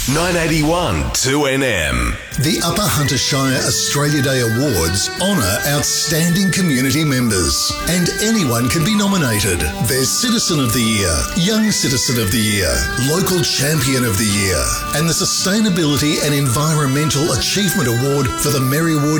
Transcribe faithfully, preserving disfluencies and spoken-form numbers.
nine eighty-one two N M. The Upper Hunter Shire Australia Day Awards honour outstanding community members, and anyone can be nominated. There's Citizen of the Year, Young Citizen of the Year, Local Champion of the Year, and the Sustainability and Environmental Achievement Award for the Merriwood